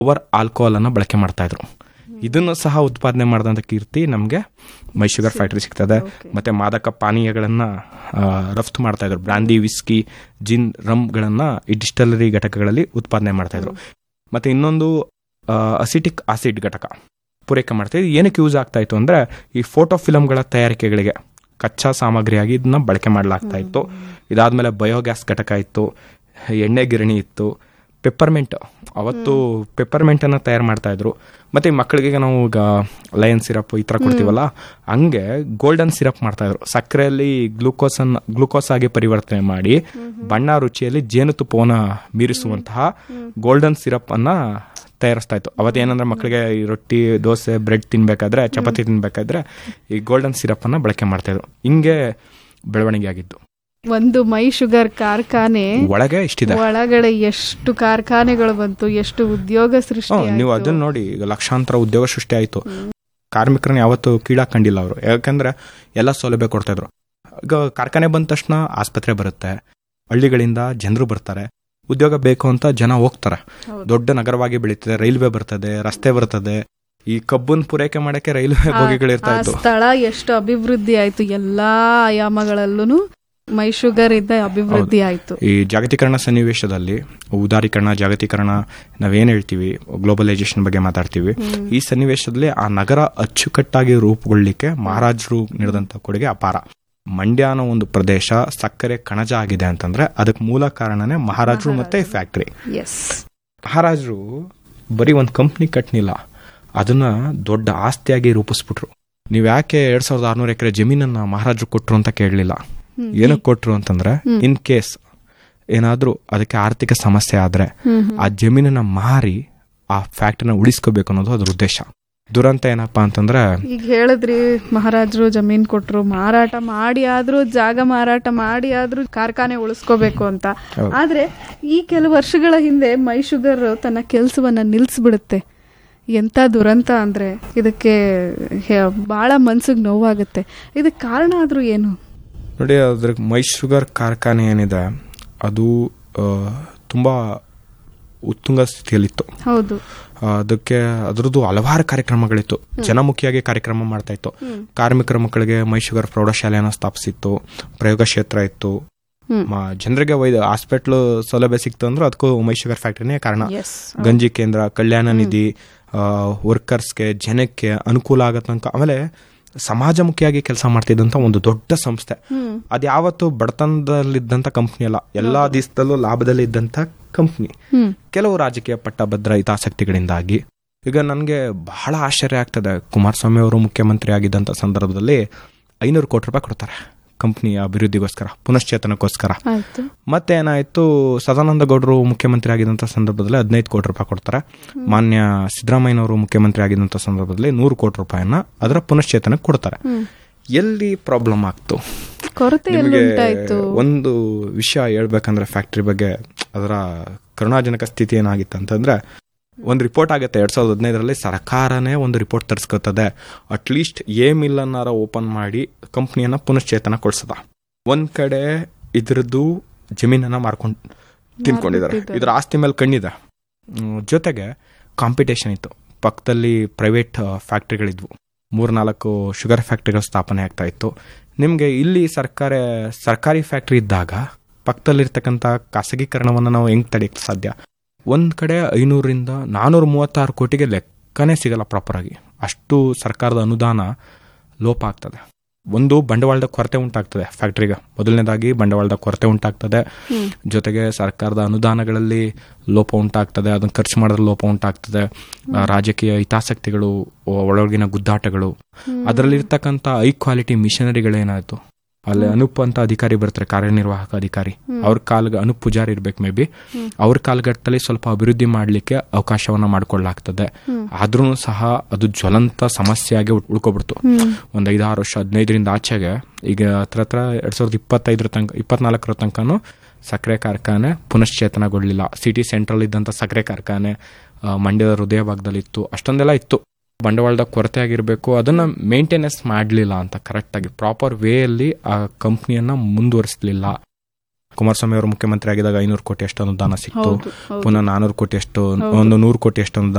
Over alcohol ಅನ್ನ ಬಳಕೆ ಮಾಡ್ತಾ ಇದ್ರು. ಇದನ್ನು ಸಹ ಉತ್ಪಾದನೆ ಮಾಡಿದಂಥ ಕೀರ್ತಿ ನಮಗೆ ಮೈ ಶುಗರ್ ಫ್ಯಾಕ್ಟರಿ ಸಿಗ್ತದೆ. ಮತ್ತೆ ಮಾದಕ ಪಾನೀಯಗಳನ್ನ ರಫ್ತು ಮಾಡ್ತಾ ಇದ್ರು. ಬ್ರಾಂದಿ, ವಿಸ್ಕಿ, ಜಿನ್, ರಮ್ಗಳನ್ನ ಈ ಡಿಸ್ಟಲರಿ ಘಟಕಗಳಲ್ಲಿ ಉತ್ಪಾದನೆ ಮಾಡ್ತಾ ಇದ್ರು. ಮತ್ತೆ ಇನ್ನೊಂದು ಅಸಿಟಿಕ್ ಆಸಿಡ್ ಘಟಕ ಪೂರೈಕೆ ಮಾಡ್ತಾ ಇದ್ರು. ಏನಕ್ಕೆ ಯೂಸ್ ಆಗ್ತಾ ಇತ್ತು ಅಂದ್ರೆ ಈ ಫೋಟೋ ಫಿಲಮ್ಗಳ ತಯಾರಿಕೆಗಳಿಗೆ ಕಚ್ಚಾ ಸಾಮಗ್ರಿಯಾಗಿ ಇದನ್ನ ಬಳಕೆ ಮಾಡಲಾಗ್ತಾ ಇತ್ತು. ಇದಾದ್ಮೇಲೆ ಬಯೋಗ್ಯಾಸ್ ಘಟಕ ಇತ್ತು, ಎಣ್ಣೆ ಗಿರಣಿ ಇತ್ತು, ಪೆಪ್ಪರ್ಮೆಂಟ್, ಅವತ್ತು ಪೆಪ್ಪರ್ಮೆಂಟ್ ಅನ್ನ ತಯಾರು ಮಾಡ್ತಾ ಇದ್ರು. ಮತ್ತೆ ಮಕ್ಕಳಿಗೆ ನಾವು ಈಗ ಲಯನ್ ಸಿರಪ್ ಈ ತರ ಕೊಡ್ತೀವಲ್ಲ, ಹಂಗೆ ಗೋಲ್ಡನ್ ಸಿರಪ್ ಮಾಡ್ತಾ ಇದ್ರು. ಸಕ್ಕರೆಯಲ್ಲಿ ಗ್ಲೂಕೋಸ್ ಆಗಿ ಪರಿವರ್ತನೆ ಮಾಡಿ ಬಣ್ಣ ರುಚಿಯಲ್ಲಿ ಜೇನುತುಪ್ಪವನ್ನ ಮೀರಿಸುವಂತಹ ಗೋಲ್ಡನ್ ಸಿರಪ್ ಅನ್ನ ತಯಾರಿಸ್ತಾ ಇತ್ತು. ಅವತ್ತೇನಂದ್ರೆ ಮಕ್ಕಳಿಗೆ ಈ ರೊಟ್ಟಿ, ದೋಸೆ, ಬ್ರೆಡ್ ತಿನ್ಬೇಕಾದ್ರೆ, ಚಪಾತಿ ತಿನ್ಬೇಕಾದ್ರೆ ಈ ಗೋಲ್ಡನ್ ಸಿರಪ್ ಅನ್ನ ಬಳಕೆ ಮಾಡ್ತಾ ಇದ್ರು. ಹಿಂಗೆ ಬೆಳವಣಿಗೆ ಆಗಿದ್ದು. ಒಂದು ಮೈ ಶುಗರ್ ಕಾರ್ಖಾನೆ ಒಳಗೆ ಇಷ್ಟಿದೆ, ಒಳಗಡೆ ಎಷ್ಟು ಕಾರ್ಖಾನೆಗಳು ಬಂತು, ಎಷ್ಟು ಉದ್ಯೋಗ ಸೃಷ್ಟಿ. ನೀವು ಅದನ್ನ ನೋಡಿ, ಈಗ ಲಕ್ಷಾಂತರ ಉದ್ಯೋಗ ಸೃಷ್ಟಿ ಆಯ್ತು. ಕಾರ್ಮಿಕರನ್ನ ಯಾವತ್ತು ಕೀಳಾಕೊಂಡಿಲ್ಲ ಅವರು, ಯಾಕಂದ್ರೆ ಎಲ್ಲ ಸೌಲಭ್ಯ ಕೊಡ್ತಾ ಇದ್ರು. ಈಗ ಕಾರ್ಖಾನೆ ಬಂದ ತಕ್ಷಣ ಆಸ್ಪತ್ರೆ ಬರುತ್ತೆ, ಹಳ್ಳಿಗಳಿಂದ ಜನರು ಬರ್ತಾರೆ, ಉದ್ಯೋಗ ಬೇಕು ಅಂತ ಜನ ಹೋಗ್ತಾರೆ. ದೊಡ್ಡ ನಗರವಾಗಿ ಬೆಳೀತದೆ, ರೈಲ್ವೆ ಬರ್ತದೆ, ರಸ್ತೆ ಬರ್ತದೆ. ಈ ಕಬ್ಬನ್ ಪೂರೈಕೆ ಮಾಡಕ್ಕೆ ರೈಲ್ವೆ ಬೋಗಿಗಳಿರ್ತಾ ಇತ್ತು. ಸ್ಥಳ ಎಷ್ಟು ಅಭಿವೃದ್ಧಿ ಆಯ್ತು, ಎಲ್ಲಾ ಆಯಾಮಗಳಲ್ಲೂ ಮೈ ಶುಗರ್ ಇದ್ದ ಅಭಿವೃದ್ಧಿ ಆಯ್ತು. ಈ ಜಾಗತೀಕರಣ ಸನ್ನಿವೇಶದಲ್ಲಿ, ಉದಾರೀಕರಣ, ಜಾಗತೀಕರಣ ನಾವೇನ್ ಹೇಳ್ತೀವಿ, ಗ್ಲೋಬಲೈಸೇಷನ್ ಬಗ್ಗೆ ಮಾತಾಡ್ತೀವಿ. ಈ ಸನ್ನಿವೇಶದಲ್ಲಿ ಆ ನಗರ ಅಚ್ಚುಕಟ್ಟಾಗಿ ರೂಪುಗೊಳ್ಳಿಕ್ಕೆ ಮಹಾರಾಜರು ನೀಡಿದಂತ ಕೊಡುಗೆ ಅಪಾರ. ಮಂಡ್ಯ ಅನ್ನೋ ಒಂದು ಪ್ರದೇಶ ಸಕ್ಕರೆ ಕಣಜ ಆಗಿದೆ ಅಂತಂದ್ರೆ ಅದಕ್ಕೆ ಮೂಲ ಕಾರಣನೇ ಮಹಾರಾಜರು ಮತ್ತೆ ಫ್ಯಾಕ್ಟರಿ. ಮಹಾರಾಜರು ಬರೀ ಒಂದು ಕಂಪ್ನಿ ಕಟ್ನಿಲ್ಲ, ಅದನ್ನ ದೊಡ್ಡ ಆಸ್ತಿಯಾಗಿ ರೂಪಿಸ್ಬಿಟ್ರು. ನೀವ್ ಯಾಕೆ 2600 ಎಕರೆ ಜಮೀನನ್ನ ಮಹಾರಾಜರು ಕೊಟ್ರು ಅಂತ ಕೇಳಲಿಲ್ಲ. ಏನಕ್ಕೆ ಕೊಟ್ರು ಅಂತಂದ್ರೆ, ಇನ್ ಕೇಸ್ ಏನಾದ್ರೂ ಅದಕ್ಕೆ ಆರ್ಥಿಕ ಸಮಸ್ಯೆ ಆದ್ರೆ ಆ ಜಮೀನನ್ನ ಮಾರಿ ಆ ಫ್ಯಾಕ್ಟರಿನ ಉಳಿಸ್ಕೋಬೇಕು ಅನ್ನೋದು ಅದ್ರ ಉದ್ದೇಶ. ದುರಂತ ಏನಪ್ಪಾ ಅಂತಂದ್ರೆ, ಈಗ ಹೇಳಿದ್ರಿ ಮಹಾರಾಜರು ಜಮೀನ್ ಕೊಟ್ರು, ಮಾರಾಟ ಮಾಡಿ ಆದ್ರೂ, ಜಾಗ ಮಾರಾಟ ಮಾಡಿ ಆದ್ರೂ ಕಾರ್ಖಾನೆ ಉಳಿಸ್ಕೋಬೇಕು ಅಂತ. ಆದ್ರೆ ಈ ಕೆಲವು ವರ್ಷಗಳ ಹಿಂದೆ ಮೈ ಶುಗರ್ ತನ್ನ ಕೆಲಸವನ್ನ ನಿಲ್ಸ್ಬಿಡುತ್ತೆ. ಎಂತ ದುರಂತ ಅಂದ್ರೆ ಇದಕ್ಕೆ ಬಹಳ ಮನ್ಸಿಗೆ ನೋವಾಗುತ್ತೆ. ಇದಕ್ಕೆ ಕಾರಣ ಆದ್ರೂ ಏನು ನೋಡಿ, ಅದ್ರ ಮೈ ಶುಗರ್ ಕಾರ್ಖಾನೆ ಏನಿದೆ ಅದು ತುಂಬಾ ಉತ್ತುಂಗ ಸ್ಥಿತಿಯಲ್ಲಿತ್ತು. ಹೌದು. ಅದಕ್ಕೆ ಅದರದ್ದು ಹಲವಾರು ಕಾರ್ಯಕ್ರಮಗಳಿತ್ತು. ಜನಮುಖಿಯಾಗಿ ಕಾರ್ಯಕ್ರಮ ಮಾಡ್ತಾ ಇತ್ತು. ಕಾರ್ಮಿಕರ ಮಕ್ಕಳಿಗೆ ಮೈ ಶುಗರ್ ಪ್ರೌಢಶಾಲೆಯನ್ನು ಸ್ಥಾಪಿಸಿತ್ತು, ಪ್ರಯೋಗ ಕ್ಷೇತ್ರ ಇತ್ತು, ಜನರಿಗೆ ಹಾಸ್ಪಿಟ್ಲ್ ಸೌಲಭ್ಯ ಸಿಕ್ತು ಅಂದ್ರೆ ಅದಕ್ಕೂ ಮೈ ಶುಗರ್ ಫ್ಯಾಕ್ಟರಿನೇ ಕಾರಣ. ಗಂಜಿ ಕೇಂದ್ರ, ಕಲ್ಯಾಣ ನಿಧಿ, ವರ್ಕರ್ಸ್ಗೆ, ಜನಕ್ಕೆ ಅನುಕೂಲ ಆಗತ್ತಂಕ. ಆಮೇಲೆ ಸಮಾಜಮುಖಿಯಾಗಿ ಕೆಲಸ ಮಾಡ್ತಿದ್ದಂತ ಒಂದು ದೊಡ್ಡ ಸಂಸ್ಥೆ. ಅದ್ಯಾವತ್ತು ಬಡತನದಲ್ಲಿದ್ದಂತ ಕಂಪ್ನಿ ಅಲ್ಲ, ಎಲ್ಲಾ ದಿವಸದಲ್ಲೂ ಲಾಭದಲ್ಲಿ ಇದ್ದಂತ ಕಂಪ್ನಿ. ಕೆಲವು ರಾಜಕೀಯ ಪಟ್ಟಭದ್ರ ಹಿತಾಸಕ್ತಿಗಳಿಂದಾಗಿ ಈಗ ನನಗೆ ಬಹಳ ಆಶ್ಚರ್ಯ ಆಗ್ತದೆ. ಕುಮಾರಸ್ವಾಮಿ ಅವರು ಮುಖ್ಯಮಂತ್ರಿ ಆಗಿದ್ದಂತ ಸಂದರ್ಭದಲ್ಲಿ 500 ಕೋಟಿ ರೂಪಾಯಿ ಕೊಡ್ತಾರೆ ಕಂಪ್ನಿಯ ಅಭಿವೃದ್ಧಿಗೋಸ್ಕರ, ಪುನಶ್ಚೇತನಕ್ಕೋಸ್ಕರ. ಮತ್ತೆ ಏನಾಯ್ತು, ಸದಾನಂದ ಗೌಡರು ಮುಖ್ಯಮಂತ್ರಿ ಆಗಿದ್ದಂಥ ಸಂದರ್ಭದಲ್ಲಿ 15 ಕೋಟಿ ರೂಪಾಯಿ ಕೊಡ್ತಾರೆ. ಮಾನ್ಯ ಸಿದ್ದರಾಮಯ್ಯನವರು ಮುಖ್ಯಮಂತ್ರಿ ಆಗಿದ್ದಂಥ ಸಂದರ್ಭದಲ್ಲಿ 100 ಕೋಟಿ ರೂಪಾಯಿನ ಅದರ ಪುನಶ್ಚೇತನಕ್ಕೆ ಕೊಡ್ತಾರೆ. ಎಲ್ಲಿ ಪ್ರಾಬ್ಲಮ್ ಆಗ್ತು? ಒಂದು ವಿಷಯ ಹೇಳ್ಬೇಕಂದ್ರೆ ಫ್ಯಾಕ್ಟರಿ ಬಗ್ಗೆ ಅದರ ಕರುಣಾಜನಕ ಸ್ಥಿತಿ ಏನಾಗಿತ್ತು ಅಂತಂದ್ರೆ, ಒಂದು ರಿಪೋರ್ಟ್ ಆಗುತ್ತೆ 2015ರಲ್ಲಿ, ಸರ್ಕಾರನೇ ಒಂದು ರಿಪೋರ್ಟ್ ತರಿಸ್ಕೊತದೆ, ಅಟ್ಲೀಸ್ಟ್ ಮಿಲ್ ಅನ್ನಾರ ಓಪನ್ ಮಾಡಿ ಕಂಪ್ನಿಯನ್ನ ಪುನಶ್ಚೇತನಗೊಳಿಸದ. ಒಂದ್ ಕಡೆ ಇದ್ರದ್ದು ಜಮೀನನ್ನ ಮಾರ್ಕೊಂಡು ತಿನ್ಕೊಂಡಿದ್ದಾರೆ, ಇದ್ರ ಆಸ್ತಿ ಮೇಲೆ ಕಣ್ಣಿದೆ. ಜೊತೆಗೆ ಕಾಂಪಿಟೇಷನ್ ಇತ್ತು, ಪಕ್ಕದಲ್ಲಿ ಪ್ರೈವೇಟ್ ಫ್ಯಾಕ್ಟ್ರಿಗಳಿದ್ವು, 3-4 ಶುಗರ್ ಫ್ಯಾಕ್ಟ್ರಿಗಳು ಸ್ಥಾಪನೆ ಆಗ್ತಾ ಇತ್ತು. ನಿಮ್ಗೆ ಇಲ್ಲಿ ಸರ್ಕಾರಿ ಫ್ಯಾಕ್ಟ್ರಿ ಇದ್ದಾಗ ಪಕ್ಕದಲ್ಲಿರ್ತಕ್ಕಂಥ ಖಾಸಗೀಕರಣವನ್ನು ನಾವು ಹೆಂಗ್ ತಡೆಯಕ್ಕೆ ಸಾಧ್ಯ? ಒಂದ್ ಕಡೆ 500ರಿಂದ 436 ಕೋಟಿಗೆ ಲೆಕ್ಕನೇ ಸಿಗಲ್ಲ ಪ್ರಾಪರ್ ಆಗಿ. ಅಷ್ಟು ಸರ್ಕಾರದ ಅನುದಾನ ಲೋಪ ಆಗ್ತದೆ. ಒಂದು, ಬಂಡವಾಳದ ಕೊರತೆ ಉಂಟಾಗ್ತದೆ ಫ್ಯಾಕ್ಟ್ರಿಗೆ. ಮೊದಲನೇದಾಗಿ ಬಂಡವಾಳದ ಕೊರತೆ ಉಂಟಾಗ್ತದೆ, ಜೊತೆಗೆ ಸರ್ಕಾರದ ಅನುದಾನಗಳಲ್ಲಿ ಲೋಪ ಉಂಟಾಗ್ತದೆ, ಅದನ್ನ ಖರ್ಚು ಮಾಡೋದ್ರ ಲೋಪ ಉಂಟಾಗ್ತದೆ, ರಾಜಕೀಯ ಹಿತಾಸಕ್ತಿಗಳು, ಒಳಗಿನ ಗುದ್ದಾಟಗಳು, ಅದರಲ್ಲಿರ್ತಕ್ಕಂಥ ಹೈ ಕ್ವಾಲಿಟಿ ಮಿಷನರಿಗಳೇನಾಯ್ತು, ಅಲ್ಲಿ ಅನೂಪ್ ಅಂತ ಅಧಿಕಾರಿ ಬರ್ತಾರೆ, ಕಾರ್ಯನಿರ್ವಾಹಕ ಅಧಿಕಾರಿ, ಅವ್ರ ಕಾಲ್ಗೆ ಅನೂಪ್ ಪೂಜಾರಿ ಇರ್ಬೇಕು ಮೇ ಬಿ, ಅವ್ರ ಕಾಲ್ಗಟ್ಟಲ್ಲಿ ಸ್ವಲ್ಪ ಅಭಿವೃದ್ಧಿ ಮಾಡ್ಲಿಕ್ಕೆ ಅವಕಾಶವನ್ನ ಮಾಡ್ಕೊಳ್ಳಾಗ್ತದೆ. ಆದ್ರೂ ಸಹ ಅದು ಜ್ವಲಂತ ಸಮಸ್ಯೆಯಾಗಿ ಉಳ್ಕೊಬಿಡ್ತು. ಒಂದ್ 5-6 ವರ್ಷ, 15ರಿಂದ ಆಚೆಗೆ, ಈಗ ಹತ್ರ 2024 ತನಕನೂ ಸಕ್ಕರೆ ಕಾರ್ಖಾನೆ ಪುನಶ್ಚೇತನಗೊಳ್ಳಿಲ್ಲ. ಸಿಟಿ ಸೆಂಟ್ರಲ್ ಇದ್ದಂತ ಸಕ್ಕರೆ ಕಾರ್ಖಾನೆ ಮಂಡ್ಯದ ಹೃದಯ ಭಾಗದಲ್ಲಿ ಇತ್ತು, ಅಷ್ಟೊಂದೆಲ್ಲ ಇತ್ತು. ಬಂಡವಾಳದ ಕೊರತೆ ಆಗಿರಬೇಕು, ಅದನ್ನ ಮೇಂಟೆನೆನ್ಸ್ ಮಾಡಲಿಲ್ಲ ಅಂತ, ಕರೆಕ್ಟ್ ಆಗಿ ಪ್ರಾಪರ್ ವೇ ಅಲ್ಲಿ ಆ ಕಂಪ್ನಿಯನ್ನ ಮುಂದುವರಿಸಲಿಲ್ಲ. ಕುಮಾರಸ್ವಾಮಿ ಅವರು ಮುಖ್ಯಮಂತ್ರಿ ಆಗಿದಾಗ 500 ಕೋಟಿ ಅಷ್ಟು ಅನುದಾನ ಸಿಕ್ತು. ಹೌದು, ಹೌದು. ಪುನಃ 400 ಕೋಟಿ ಅಷ್ಟು, ಒಂದು 100 ಕೋಟಿ ಅಷ್ಟು ಅನುದಾನ